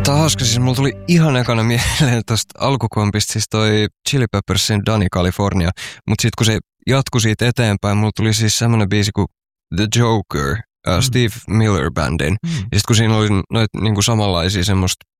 Tää on hauska, siis mulla tuli ihan ekana mieleen tosta alkukompista, siis toi Chili Peppersin Danny California, mutta sit kun se jatkui siitä eteenpäin, mulla tuli siis semmonen biisi kuin The Joker, Steve Miller Bandin. Ja sit kun siinä oli noita niinku samanlaisia semmoista